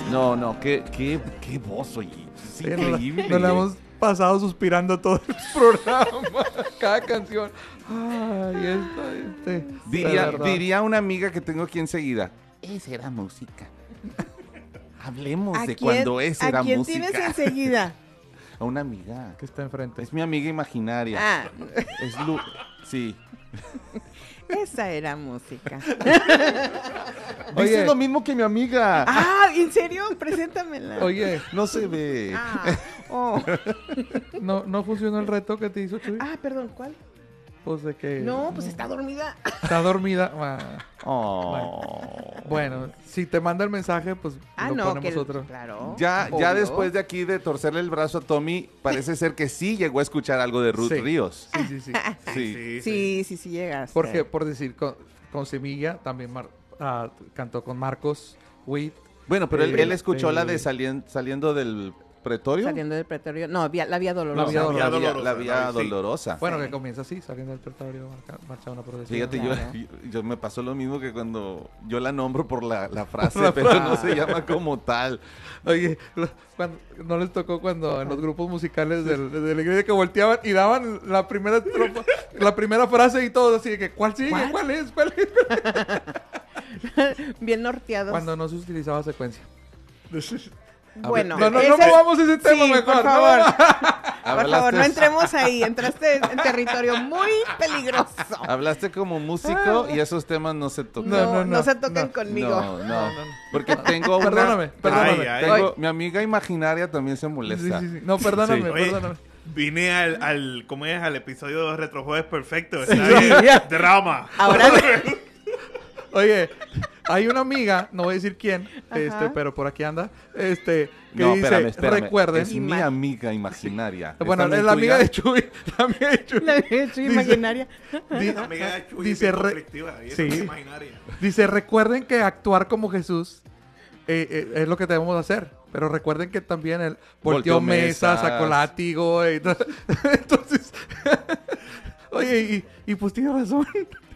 No, qué voz, oye. Es increíble. Nos la hemos pasado suspirando todo el programa, cada canción. Ay, Diría una amiga que tengo aquí enseguida. Esa era música. Hablemos de cuando esa era música. ¿A quién tienes enseguida? A una amiga. que está enfrente. Es mi amiga imaginaria. Ah, Sí. esa era música. Dices lo mismo que mi amiga. Ah, ¿en serio? Preséntamela. Oye, No se ve. no funcionó el reto que te hizo Chuy. Perdón, ¿cuál? Pues de que... No, pues está dormida. Está dormida. Oh. Bueno, si te manda el mensaje, pues lo ponemos otro. Claro. Ya obvio. después de aquí de torcerle el brazo a Tommy, parece ser que sí llegó a escuchar algo de Ruth Sí. Ríos. Sí. Sí llegas. Porque, por decir, con Semilla también cantó con Marcos Witt. Bueno, pero él escuchó la de saliendo del pretorio. Saliendo del pretorio. No, la vía dolorosa. La vía dolorosa. Bueno, que comienza así, saliendo del pretorio, marcha una procesión. Fíjate, Claro. yo me pasó lo mismo que cuando yo la nombro por la frase, pero no se llama como tal. Oye, ¿no les tocó cuando en los grupos musicales de la iglesia que volteaban y daban la primera estrofa, la primera frase y todo así de que ¿cuál sigue? ¿Cuál es? Bien norteados. Cuando no se utilizaba secuencia. Bueno, No vamos a ese tema sí, mejor. por favor. Hablaste- Por favor, no entremos ahí. Entraste en territorio muy peligroso. Hablaste como músico y esos temas no se tocan. No se toquen conmigo. No. Porque tengo una... Perdóname. Mi amiga imaginaria también se molesta. Sí. No, perdóname, Sí. perdóname. Vine al episodio de Retrojueves Perfecto. Drama. Ahora Oye, hay una amiga, no voy a decir quién, Ajá. pero por aquí anda, que No, dice, espérame. recuerden. Es mi amiga imaginaria. Bueno, ¿Es es la amiga de Chuy. La amiga de Chuy. la he hecho imaginaria. Amiga de Chuy, dice es conflictiva, y sí. es imaginaria. Dice, recuerden que actuar como Jesús es lo que debemos hacer. Pero recuerden que también él volteó mesas, sacó látigo. Entonces, oye, y pues tiene razón.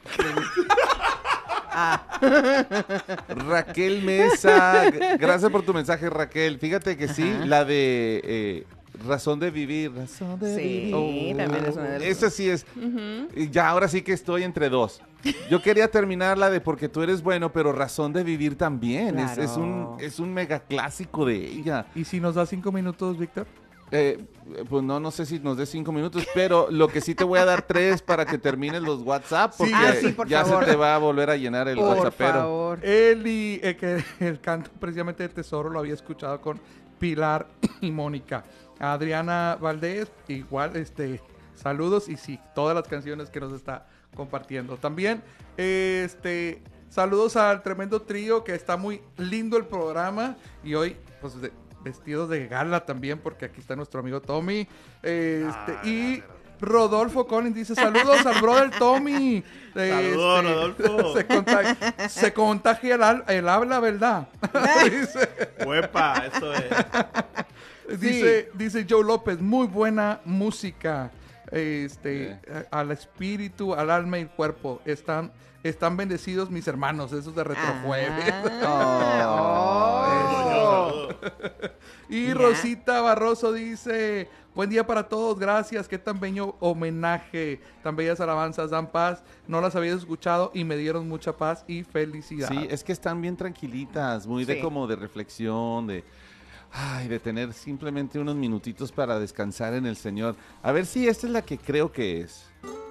Raquel Mesa, gracias por tu mensaje, Raquel. Fíjate que sí, la de Razón de Vivir. Razón de Vivir. También es una de las... Esa sí es. Ya, ahora sí que estoy entre dos. Yo quería terminar la de Porque tú eres bueno, pero Razón de Vivir también. Claro. Es un mega clásico de ella. ¿Y si nos da 5 minutos, Víctor? Pues no sé si nos dé 5 minutos, pero lo que sí te voy a dar 3 para que termines los WhatsApp, porque por ya favor. se te va a volver a llenar el Por WhatsAppero. favor. Él y que el canto precisamente de Tesoro lo había escuchado con Pilar y Mónica. Adriana Valdés, igual, saludos y sí, todas las canciones que nos está compartiendo. También, saludos al tremendo trío, que está muy lindo el programa y hoy, pues, vestidos de gala también, porque aquí está nuestro amigo Tommy. Y Rodolfo Collins dice, saludos al brother Tommy. Saludos, Rodolfo. Se contagia el habla, ¿verdad? Huepa, eso es. Dice Joe López, muy buena música. Al espíritu, al alma y el cuerpo. Están bendecidos mis hermanos, esos de Retrojueves. Y Ya. Rosita Barroso dice, buen día para todos, gracias, qué tan bello homenaje, tan bellas alabanzas, dan paz, no las había escuchado y me dieron mucha paz y felicidad. Sí, es que están bien tranquilitas, muy de Sí. como de reflexión, de tener simplemente unos minutitos para descansar en el Señor. A ver si esta es la que creo que es.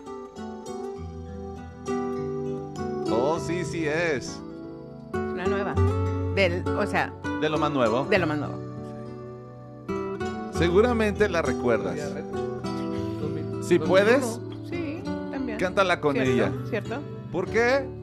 Oh, sí es. Una nueva. De lo más nuevo. De lo más nuevo. Seguramente la recuerdas. Si puedes, Sí, también. cántala con ¿Cierto? ella. ¿Cierto? ¿Por qué?